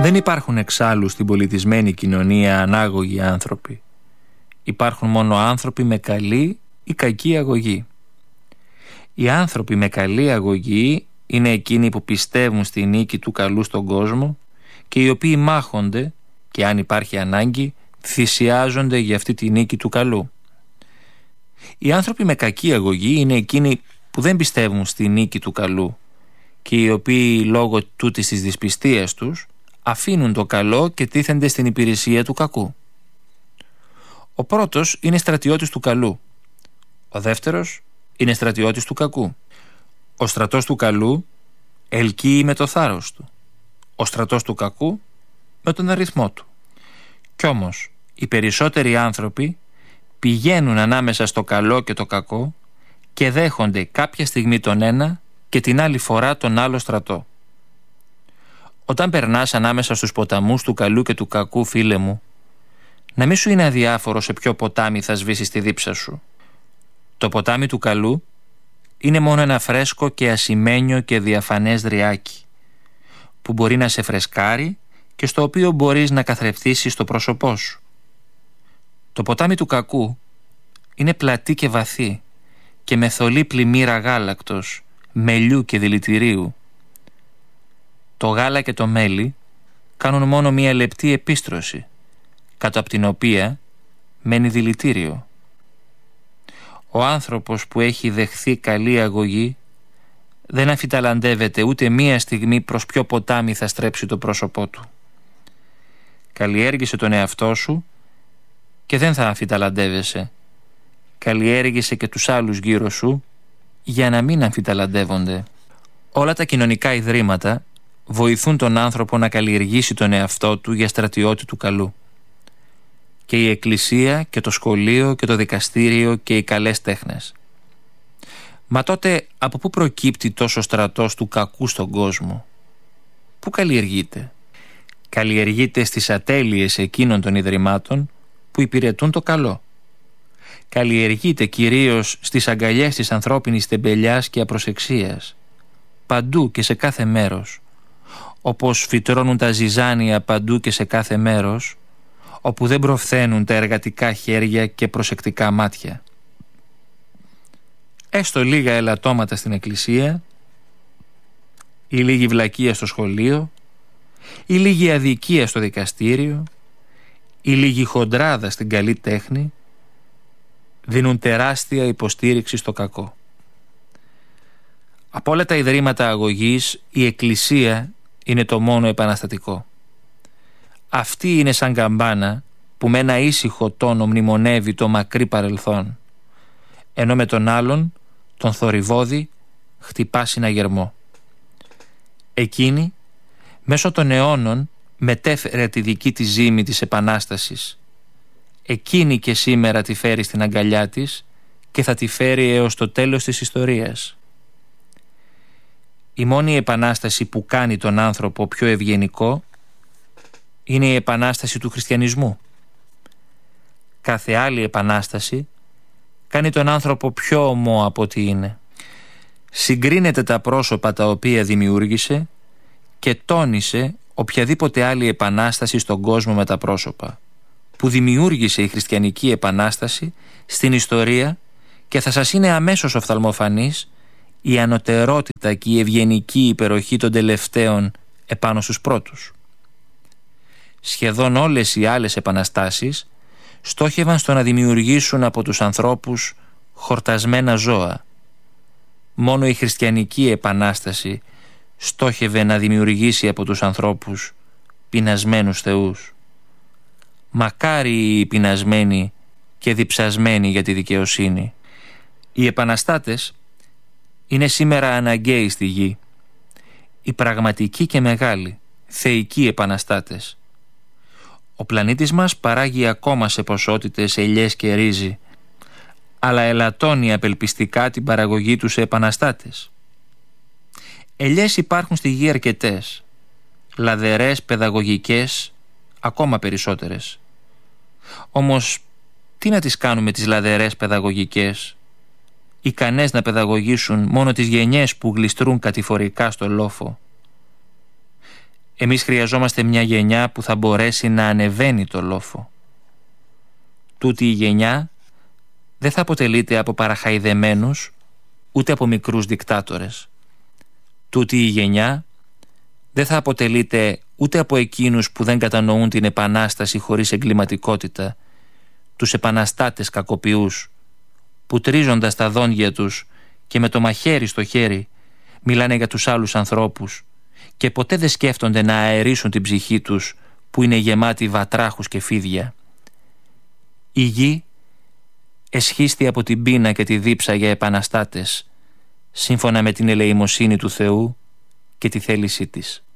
Δεν υπάρχουν εξάλλου στην πολιτισμένη κοινωνία ανάγωγοι άνθρωποι. Υπάρχουν μόνο άνθρωποι με καλή ή κακή αγωγή. Οι άνθρωποι με καλή αγωγή είναι εκείνοι που πιστεύουν στη νίκη του καλού στον κόσμο και οι οποίοι μάχονται και αν υπάρχει ανάγκη θυσιάζονται για αυτή τη νίκη του καλού. Οι άνθρωποι με κακή αγωγή είναι εκείνοι που δεν πιστεύουν στη νίκη του καλού και οι οποίοι λόγω τούτης της δυσπιστίας τους αφήνουν το καλό και τίθενται στην υπηρεσία του κακού. Ο πρώτος είναι στρατιώτης του καλού. Ο δεύτερος είναι στρατιώτης του κακού. Ο στρατός του καλού ελκύει με το θάρρος του. Ο στρατός του κακού με τον αριθμό του. Κι όμως οι περισσότεροι άνθρωποι πηγαίνουν ανάμεσα στο καλό και το κακό και δέχονται κάποια στιγμή τον ένα και την άλλη φορά τον άλλο στρατό. Όταν περνάς ανάμεσα στους ποταμούς του καλού και του κακού, φίλε μου, να μην σου είναι αδιάφορο σε ποιο ποτάμι θα σβήσεις τη δίψα σου. Το ποτάμι του καλού είναι μόνο ένα φρέσκο και ασημένιο και διαφανές δριάκι που μπορεί να σε φρεσκάρει και στο οποίο μπορείς να καθρεφτήσεις το πρόσωπό σου. Το ποτάμι του κακού είναι πλατή και βαθύ και με θολή πλημμύρα γάλακτος, μελιού και δηλητηρίου. Το γάλα και το μέλι κάνουν μόνο μία λεπτή επίστρωση, κάτω από την οποία μένει δηλητήριο. Ο άνθρωπος που έχει δεχθεί καλή αγωγή δεν αμφιταλαντεύεται ούτε μία στιγμή προς ποιο ποτάμι θα στρέψει το πρόσωπό του. Καλλιέργησε τον εαυτό σου και δεν θα αμφιταλαντεύεσαι. Καλλιέργησε και τους άλλους γύρω σου για να μην αμφιταλαντεύονται. Όλα τα κοινωνικά ιδρύματα βοηθούν τον άνθρωπο να καλλιεργήσει τον εαυτό του για στρατιώτη του καλού. Και η εκκλησία και το σχολείο και το δικαστήριο και οι καλές τέχνες. Μα τότε από πού προκύπτει τόσο στρατός του κακού στον κόσμο? Πού καλλιεργείται? Καλλιεργείται στις ατέλειες εκείνων των ιδρυμάτων που υπηρετούν το καλό. Καλλιεργείται κυρίως στις αγκαλιές της ανθρώπινης τεμπελιάς και απροσεξίας, παντού και σε κάθε μέρος, όπως φυτρώνουν τα ζυζάνια παντού και σε κάθε μέρος, όπου δεν προφθαίνουν τα εργατικά χέρια και προσεκτικά μάτια. Έστω λίγα ελαττώματα στην εκκλησία, ή λίγη βλακεία στο σχολείο, ή λίγη αδικία στο δικαστήριο, ή λίγη χοντράδα στην καλή τέχνη, δίνουν τεράστια υποστήριξη στο κακό. Από όλα τα ιδρύματα αγωγής, η εκκλησία είναι το μόνο επαναστατικό. Αυτή είναι σαν καμπάνα που με ένα ήσυχο τόνο μνημονεύει το μακρύ παρελθόν, ενώ με τον άλλον, τον θορυβόδη, χτυπά συναγερμό. Εκείνη, μέσω των αιώνων, μετέφερε τη δική της ζήμη της Επανάστασης. Εκείνη και σήμερα τη φέρει στην αγκαλιά της και θα τη φέρει έως το τέλος της ιστορίας. Η μόνη επανάσταση που κάνει τον άνθρωπο πιο ευγενικό είναι η επανάσταση του χριστιανισμού. Κάθε άλλη επανάσταση κάνει τον άνθρωπο πιο ομό από ό,τι είναι. Συγκρίνεται τα πρόσωπα τα οποία δημιούργησε και τόνισε οποιαδήποτε άλλη επανάσταση στον κόσμο με τα πρόσωπα που δημιούργησε η χριστιανική επανάσταση στην ιστορία, και θα σας είναι αμέσως οφθαλμοφανής η ανωτερότητα και η ευγενική υπεροχή των τελευταίων επάνω στους πρώτους. Σχεδόν όλες οι άλλες επαναστάσεις στόχευαν στο να δημιουργήσουν από τους ανθρώπους χορτασμένα ζώα. Μόνο η χριστιανική επανάσταση στόχευε να δημιουργήσει από τους ανθρώπους πεινασμένους θεούς. Μακάρι οι πεινασμένοι και διψασμένοι για τη δικαιοσύνη. Οι επαναστάτες είναι σήμερα αναγκαίοι στη γη. Οι πραγματικοί και μεγάλοι, θεϊκοί επαναστάτες. Ο πλανήτης μας παράγει ακόμα σε ποσότητες ελιές και ρύζι, αλλά ελαττώνει απελπιστικά την παραγωγή του σε επαναστάτες. Ελιές υπάρχουν στη γη αρκετές, λαδερές, παιδαγωγικές, ακόμα περισσότερες. Όμως τι να τις κάνουμε τις λαδερές παιδαγωγικές, ικανές να παιδαγωγήσουν μόνο τις γενιές που γλιστρούν κατηφορικά στο λόφο? Εμείς χρειαζόμαστε μια γενιά που θα μπορέσει να ανεβαίνει το λόφο. Τούτη η γενιά δεν θα αποτελείται από παραχαϊδεμένους ούτε από μικρούς δικτάτορες. Τούτη η γενιά δεν θα αποτελείται ούτε από εκείνους που δεν κατανοούν την επανάσταση χωρίς εγκληματικότητα, τους επαναστάτες κακοποιούς, που τρίζοντας τα δόντια τους και με το μαχαίρι στο χέρι μιλάνε για τους άλλους ανθρώπους και ποτέ δεν σκέφτονται να αερίσουν την ψυχή τους που είναι γεμάτη βατράχους και φίδια. Η γη εσχίστη από την πείνα και τη δίψα για επαναστάτες, σύμφωνα με την ελεημοσύνη του Θεού και τη θέλησή της.